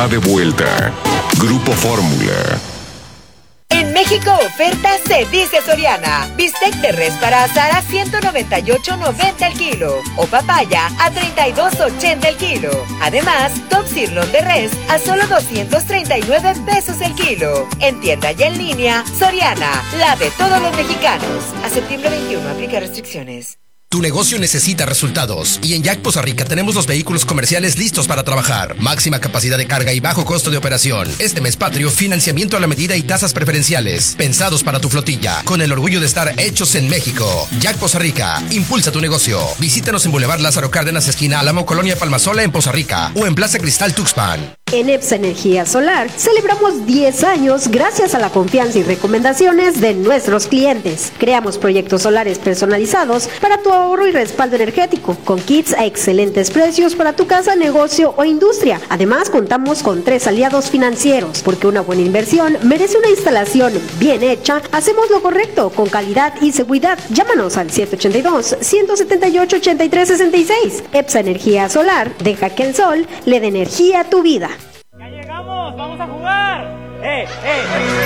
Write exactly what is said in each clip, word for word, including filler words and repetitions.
está de vuelta. Grupo Fórmula. En México, oferta se dice Soriana. Bistec de res para asar a ciento noventa y ocho noventa el kilo. O papaya a treinta y dos ochenta el kilo. Además, top sirloin de res a solo doscientos treinta y nueve pesos el kilo. En tienda y en línea, Soriana, la de todos los mexicanos. A septiembre veintiuno, aplica restricciones. Tu negocio necesita resultados y en Jack Poza Rica tenemos los vehículos comerciales listos para trabajar. Máxima capacidad de carga y bajo costo de operación. Este mes patrio, financiamiento a la medida y tasas preferenciales. Pensados para tu flotilla, con el orgullo de estar hechos en México. Jack Poza Rica, impulsa tu negocio. Visítanos en Boulevard Lázaro Cárdenas, esquina Álamo, Colonia Palmasola, en Poza Rica. O en Plaza Cristal, Tuxpan. En EPSA Energía Solar celebramos diez años gracias a la confianza y recomendaciones de nuestros clientes. Creamos proyectos solares personalizados para tu ahorro y respaldo energético, con kits a excelentes precios para tu casa, negocio o industria. Además, contamos con tres aliados financieros, porque una buena inversión merece una instalación bien hecha. Hacemos lo correcto, con calidad y seguridad. Llámanos al siete ocho dos, uno siete ocho, ocho tres seis seis. EPSA Energía Solar, deja que el sol le dé energía a tu vida. ¡Ya llegamos! ¡Vamos a jugar! ¡Eh, eh!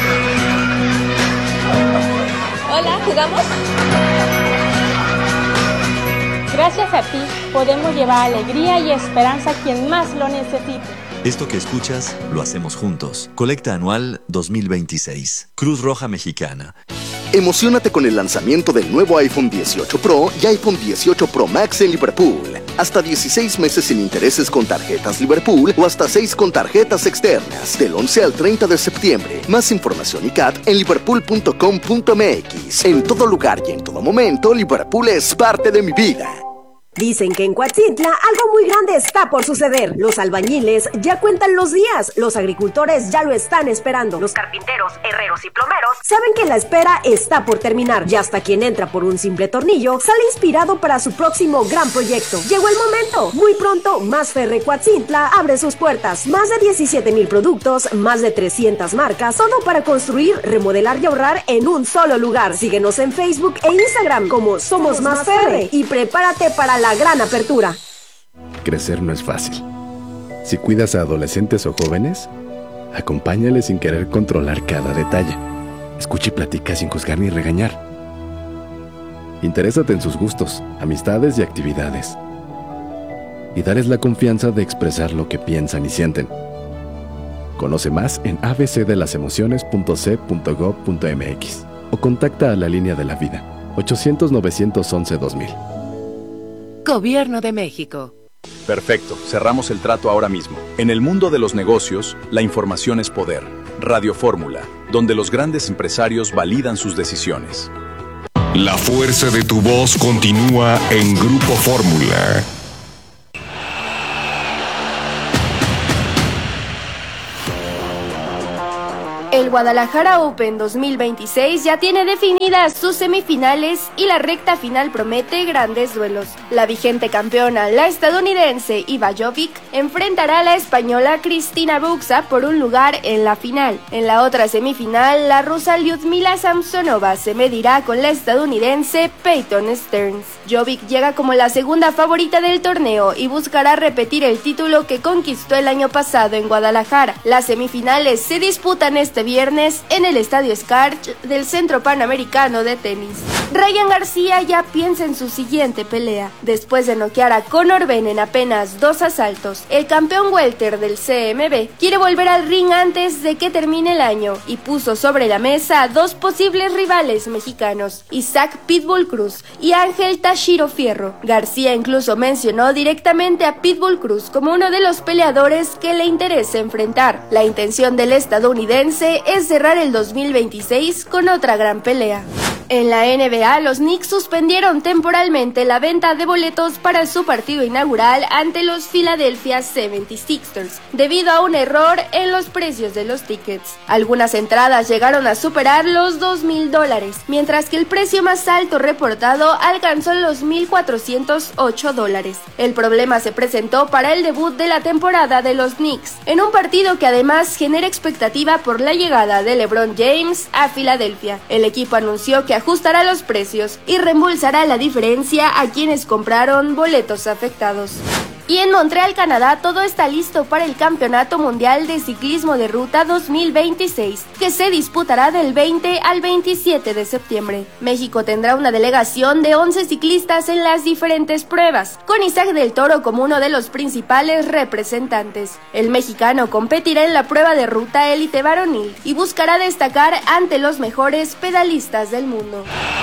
Hola, ¿jugamos? Gracias a ti, podemos llevar alegría y esperanza a quien más lo necesite. Esto que escuchas, lo hacemos juntos. Colecta anual dos mil veintiséis. Cruz Roja Mexicana. Emociónate con el lanzamiento del nuevo iPhone dieciocho Pro y iPhone dieciocho Pro Max en Liverpool. Hasta dieciséis meses sin intereses con tarjetas Liverpool o hasta seis con tarjetas externas. Del once al treinta de septiembre. Más información y C A T en liverpool punto com punto m x. En todo lugar y en todo momento, Liverpool es parte de mi vida. Dicen que en Coatzintla algo muy grande está por suceder. Los albañiles ya cuentan los días, los agricultores ya lo están esperando, los carpinteros, herreros y plomeros saben que la espera está por terminar y hasta quien entra por un simple tornillo sale inspirado para su próximo gran proyecto. Llegó el momento. Muy pronto, Masferre Coatzintla abre sus puertas. Más de diecisiete mil productos, más de trescientas marcas, todo para construir, remodelar y ahorrar en un solo lugar. Síguenos en Facebook e Instagram como Somos Masferre y prepárate para la gran apertura. Crecer no es fácil. Si cuidas a adolescentes o jóvenes, acompáñales sin querer controlar cada detalle. Escucha y platica sin juzgar ni regañar. Interésate en sus gustos, amistades y actividades. Y dales la confianza de expresar lo que piensan y sienten. Conoce más en a b c de las emociones punto c punto gob punto m x o contacta a la línea de la vida ochocientos, novecientos once, dos mil. Gobierno de México. Perfecto, cerramos el trato ahora mismo. En el mundo de los negocios, la información es poder. Radio Fórmula, donde los grandes empresarios validan sus decisiones. La fuerza de tu voz continúa en Grupo Fórmula. El Guadalajara Open dos mil veintiséis ya tiene definidas sus semifinales y la recta final promete grandes duelos. La vigente campeona, la estadounidense Iva Jovic, enfrentará a la española Cristina Buxa por un lugar en la final. En la otra semifinal, la rusa Lyudmila Samsonova se medirá con la estadounidense Peyton Stearns. Jovic llega como la segunda favorita del torneo y buscará repetir el título que conquistó el año pasado en Guadalajara. Las semifinales se disputan este viernes en el Estadio Scarch del Centro Panamericano de Tenis. Ryan García ya piensa en su siguiente pelea. Después de noquear a Conor Benn en apenas dos asaltos, el campeón welter del C M B quiere volver al ring antes de que termine el año y puso sobre la mesa a dos posibles rivales mexicanos, Isaac Pitbull Cruz y Ángel Tashiro Fierro. García incluso mencionó directamente a Pitbull Cruz como uno de los peleadores que le interesa enfrentar. La intención del estadounidense es cerrar el dos mil veintiséis con otra gran pelea. En la N B A, los Knicks suspendieron temporalmente la venta de boletos para su partido inaugural ante los Philadelphia setenta y seis ers debido a un error en los precios de los tickets. Algunas entradas llegaron a superar los dos mil dólares, mientras que el precio más alto reportado alcanzó los mil cuatrocientos ocho dólares. El problema se presentó para el debut de la temporada de los Knicks, en un partido que además genera expectativa por la llegada de LeBron James a Filadelfia. El equipo anunció que ajustará los precios y reembolsará la diferencia a quienes compraron boletos afectados. Y en Montreal, Canadá, todo está listo para el Campeonato Mundial de Ciclismo de Ruta dos mil veintiséis, que se disputará del veinte al veintisiete de septiembre. México tendrá una delegación de once ciclistas en las diferentes pruebas, con Isaac del Toro como uno de los principales representantes. El mexicano competirá en la prueba de ruta élite varonil y buscará destacar ante los mejores pedalistas del mundo.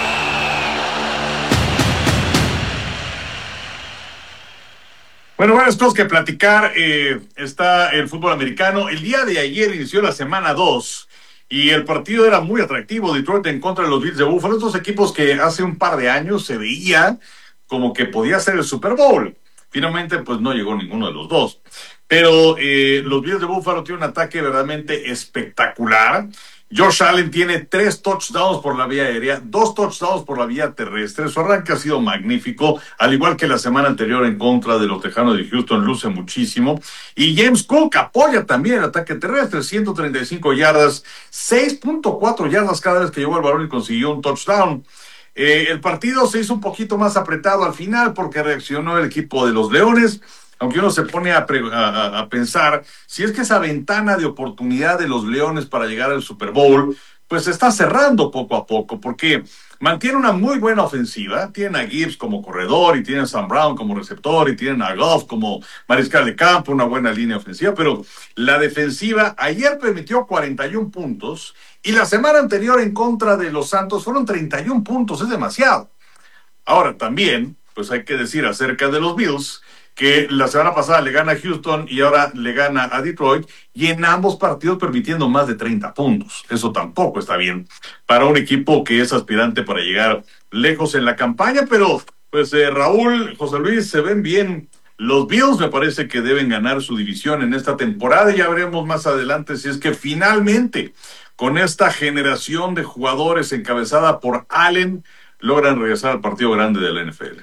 Bueno, varias cosas que platicar. Eh, está el fútbol americano. El día de ayer inició la semana dos y el partido era muy atractivo. Detroit en contra de los Bills de Buffalo. Estos equipos que hace un par de años se veía como que podía ser el Super Bowl. Finalmente, pues no llegó ninguno de los dos. Pero eh, los Bills de Buffalo tienen un ataque verdaderamente espectacular. Josh Allen tiene tres touchdowns por la vía aérea, dos touchdowns por la vía terrestre. Su arranque ha sido magnífico, al igual que la semana anterior en contra de los Tejanos de Houston, luce muchísimo. Y James Cook apoya también el ataque terrestre, ciento treinta y cinco yardas, seis punto cuatro yardas cada vez que llegó el balón y consiguió un touchdown. Eh, el partido se hizo un poquito más apretado al final porque reaccionó el equipo de los Leones. Aunque uno se pone a, pre, a, a pensar, si es que esa ventana de oportunidad de los Leones para llegar al Super Bowl, pues se está cerrando poco a poco, porque mantiene una muy buena ofensiva. Tienen a Gibbs como corredor, y tienen a Sam Brown como receptor, y tienen a Goff como mariscal de campo, una buena línea ofensiva, pero la defensiva ayer permitió cuarenta y un puntos, y la semana anterior en contra de los Santos fueron treinta y un puntos, es demasiado. Ahora también, pues hay que decir acerca de los Bills, que la semana pasada le gana a Houston y ahora le gana a Detroit, y en ambos partidos permitiendo más de treinta puntos. Eso tampoco está bien para un equipo que es aspirante para llegar lejos en la campaña, pero pues eh, Raúl, José Luis, se ven bien. Los Bills me parece que deben ganar su división en esta temporada, y ya veremos más adelante si es que finalmente con esta generación de jugadores encabezada por Allen logran regresar al partido grande de la N F L.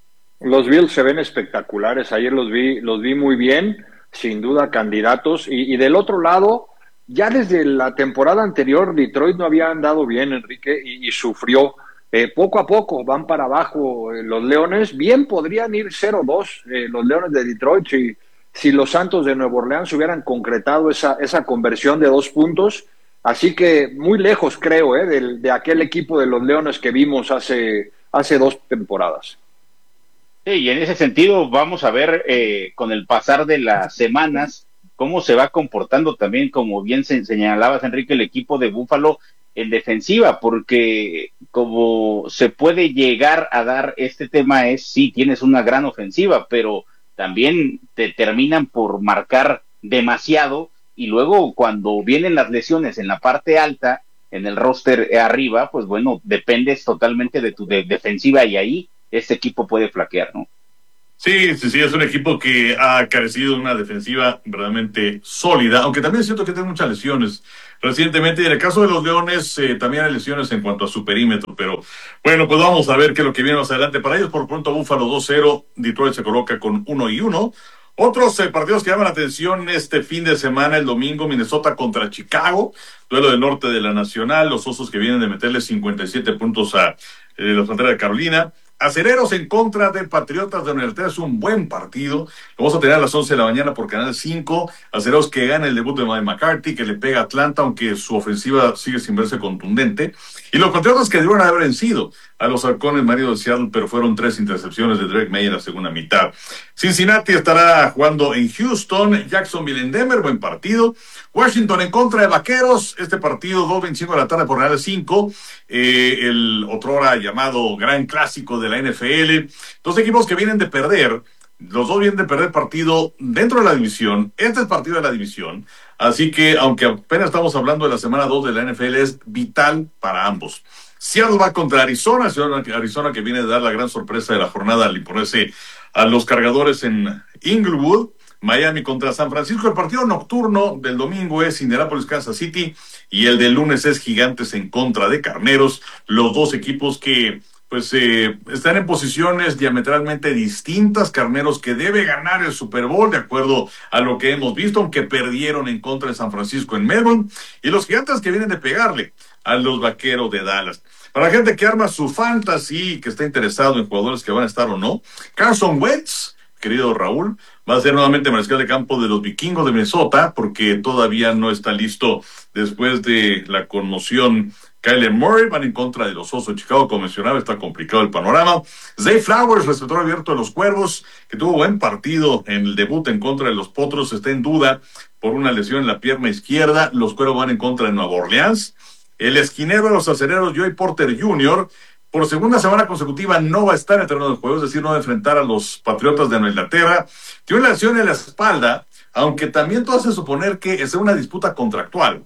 Los Bills se ven espectaculares, ayer los vi, los vi muy bien, sin duda candidatos, y, y del otro lado, ya desde la temporada anterior, Detroit no había andado bien, Enrique, y, y sufrió, eh, poco a poco van para abajo eh, los Leones, bien podrían ir cero dos eh, los Leones de Detroit, si, si los Santos de Nueva Orleans hubieran concretado esa, esa conversión de dos puntos, así que muy lejos creo, eh, de, de aquel equipo de los Leones que vimos hace, hace dos temporadas. Sí, y en ese sentido vamos a ver eh, con el pasar de las semanas cómo se va comportando también, como bien se señalabas, Enrique, el equipo de Búfalo en defensiva, porque como se puede llegar a dar este tema es, sí, tienes una gran ofensiva, pero también te terminan por marcar demasiado, y luego cuando vienen las lesiones en la parte alta, en el roster arriba, pues bueno, dependes totalmente de tu de defensiva, y ahí este equipo puede flaquear, ¿no? Sí, sí, sí, es un equipo que ha carecido de una defensiva verdaderamente sólida, aunque también siento que tiene muchas lesiones recientemente, y en el caso de los Leones eh, también hay lesiones en cuanto a su perímetro, pero bueno, pues vamos a ver qué es lo que viene más adelante para ellos. Por pronto, Búfalo dos cero, Detroit se coloca con uno y uno. Otros eh, partidos que llaman la atención este fin de semana, el domingo, Minnesota contra Chicago, duelo del norte de la Nacional, los Osos que vienen de meterle cincuenta y siete puntos a eh, la frontera de Carolina. Acereros en contra de Patriotas de Universidad, es un buen partido. Lo vamos a tener a las once de la mañana por Canal cinco. Acereros que gana el debut de Mike McCarthy, que le pega a Atlanta, aunque su ofensiva sigue sin verse contundente. Y los Patriotas que debieron haber vencido a los Halcones maridos de Seattle, pero fueron tres intercepciones de Drake May en la segunda mitad. Cincinnati estará jugando en Houston, Jacksonville en Denver, buen partido. Washington en contra de Vaqueros, este partido dos veinticinco de la tarde por Canal cinco, eh, el otrora llamado gran clásico de la N F L. Dos equipos que vienen de perder, los dos vienen de perder partido dentro de la división. Este es partido de la división, así que aunque apenas estamos hablando de la semana dos de la N F L, es vital para ambos. Seattle va contra Arizona, Arizona que viene de dar la gran sorpresa de la jornada al imponerse a los Cargadores en Inglewood. Miami contra San Francisco. El partido nocturno del domingo es Indianapolis, Kansas City, y el del lunes es Gigantes en contra de Carneros. Los dos equipos que pues eh, están en posiciones diametralmente distintas. Carneros que debe ganar el Super Bowl de acuerdo a lo que hemos visto, aunque perdieron en contra de San Francisco en Melbourne, y los Gigantes que vienen de pegarle a los Vaqueros de Dallas. Para la gente que arma su fantasy, que está interesado en jugadores que van a estar o no, Carson Wentz querido Raúl, va a ser nuevamente mariscal de campo de los Vikingos de Minnesota, porque todavía no está listo después de la conmoción. Kyler Murray van en contra de los Osos de Chicago, como mencionaba, está complicado el panorama. Zay Flowers, receptor abierto de los Cuervos, que tuvo buen partido en el debut en contra de los Potros, está en duda por una lesión en la pierna izquierda. Los Cuervos van en contra de Nueva Orleans. El esquinero de los Acereros, Joey Porter junior, por segunda semana consecutiva no va a estar en el terreno de juego, es decir, no va a enfrentar a los Patriotas de Nueva Inglaterra. Tiene una lesión en la espalda, aunque también todo hace suponer que es una disputa contractual.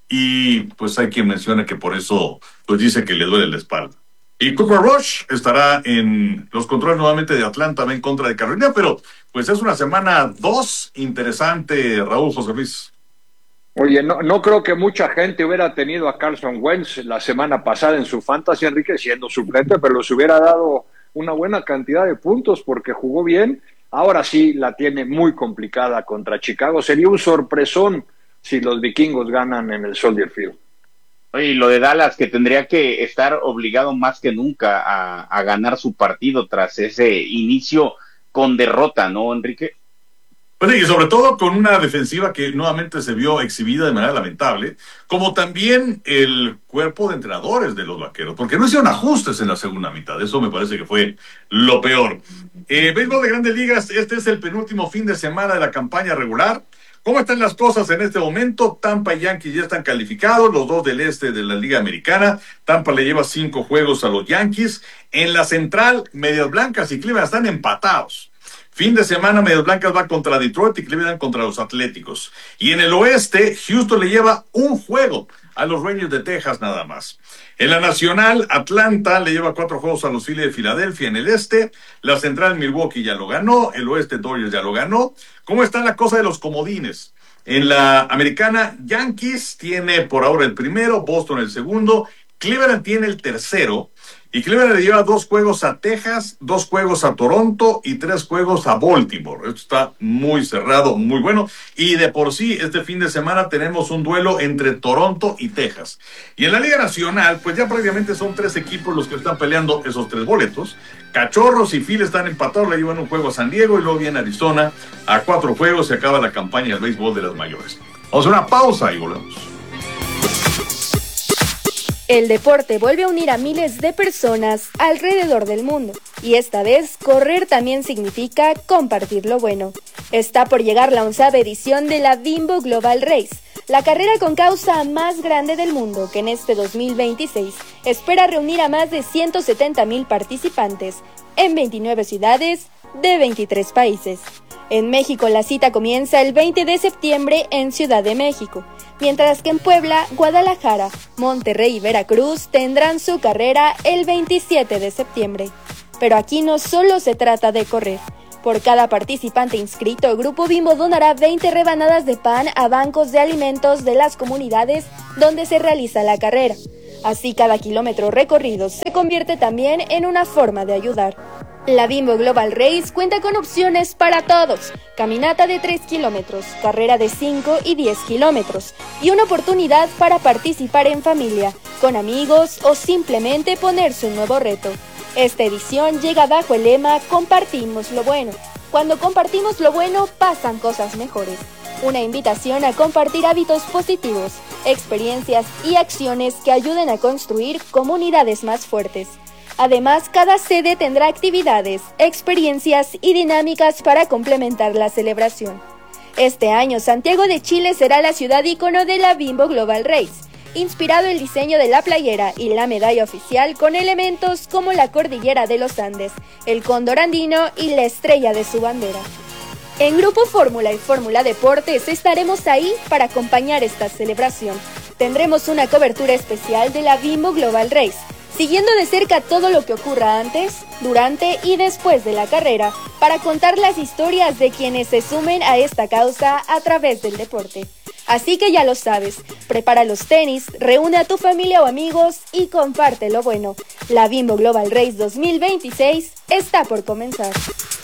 Y pues hay quien menciona que por eso pues dice que le duele la espalda. Y Cooper Rush estará en los controles nuevamente de Atlanta, va en contra de Carolina, pero pues es una semana dos interesante, Raúl, José Luis. Oye, no, no creo que mucha gente hubiera tenido a Carson Wentz la semana pasada en su fantasy, Enrique, siendo suplente, pero les hubiera dado una buena cantidad de puntos porque jugó bien. Ahora sí la tiene muy complicada contra Chicago. Sería un sorpresón si los Vikingos ganan en el Soldier Field. Oye, y lo de Dallas, que tendría que estar obligado más que nunca a, a ganar su partido tras ese inicio con derrota, ¿no, Enrique? Pues sí, y sobre todo con una defensiva que nuevamente se vio exhibida de manera lamentable, como también el cuerpo de entrenadores de los Vaqueros, porque no hicieron ajustes en la segunda mitad. Eso me parece que fue lo peor. Eh, béisbol de Grandes Ligas, este es el penúltimo fin de semana de la campaña regular. ¿Cómo están las cosas en este momento? Tampa y Yankees ya están calificados, los dos del este de la Liga Americana. Tampa le lleva cinco juegos a los Yankees. En la central, Medias Blancas y Cleveland están empatados. Fin de semana, Medias Blancas va contra Detroit y Cleveland contra los Atléticos. Y en el oeste, Houston le lleva un juego a los Rangers de Texas nada más. En la nacional, Atlanta le lleva cuatro juegos a los Phillies de Filadelfia en el este. La central, Milwaukee ya lo ganó. El oeste, Dodgers ya lo ganó. ¿Cómo está la cosa de los comodines? En la americana, Yankees tiene por ahora el primero, Boston el segundo, Cleveland tiene el tercero. Y Cleveland le lleva dos juegos a Texas, dos juegos a Toronto y tres juegos a Baltimore. Esto está muy cerrado, muy bueno. Y de por sí, este fin de semana tenemos un duelo entre Toronto y Texas. Y en la Liga Nacional, pues ya prácticamente son tres equipos los que están peleando esos tres boletos. Cachorros y Phillies están empatados, le llevan un juego a San Diego y luego viene Arizona a cuatro juegos. Se acaba la campaña del béisbol de las mayores. Vamos a una pausa y volvemos. El deporte vuelve a unir a miles de personas alrededor del mundo, y esta vez correr también significa compartir lo bueno. Está por llegar la onceava edición de la Bimbo Global Race, la carrera con causa más grande del mundo, que en este dos mil veintiséis espera reunir a más de ciento setenta mil participantes en veintinueve ciudades de veintitrés países. En México la cita comienza el veinte de septiembre en Ciudad de México, mientras que en Puebla, Guadalajara, Monterrey y Veracruz tendrán su carrera el veintisiete de septiembre. Pero aquí no solo se trata de correr. Por cada participante inscrito, Grupo Bimbo donará veinte rebanadas de pan a bancos de alimentos de las comunidades donde se realiza la carrera. Así cada kilómetro recorrido se convierte también en una forma de ayudar. La Bimbo Global Race cuenta con opciones para todos: caminata de tres kilómetros, carrera de cinco y diez kilómetros, y una oportunidad para participar en familia, con amigos o simplemente ponerse un nuevo reto. Esta edición llega bajo el lema Compartimos lo bueno. Cuando compartimos lo bueno, pasan cosas mejores. Una invitación a compartir hábitos positivos, experiencias y acciones que ayuden a construir comunidades más fuertes. Además, cada sede tendrá actividades, experiencias y dinámicas para complementar la celebración. Este año, Santiago de Chile será la ciudad ícono de la Bimbo Global Race, inspirado el diseño de la playera y la medalla oficial con elementos como la cordillera de los Andes, el cóndor andino y la estrella de su bandera. En Grupo Fórmula y Fórmula Deportes estaremos ahí para acompañar esta celebración. Tendremos una cobertura especial de la Bimbo Global Race, siguiendo de cerca todo lo que ocurra antes, durante y después de la carrera, para contar las historias de quienes se sumen a esta causa a través del deporte. Así que ya lo sabes, prepara los tenis, reúne a tu familia o amigos y comparte lo bueno. La Bimbo Global Race dos mil veintiséis está por comenzar.